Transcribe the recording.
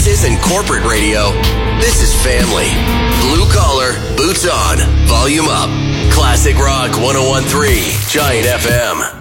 business and corporate radio. This is family. Blue collar, boots on, volume up. Classic Rock 101.3, Giant FM.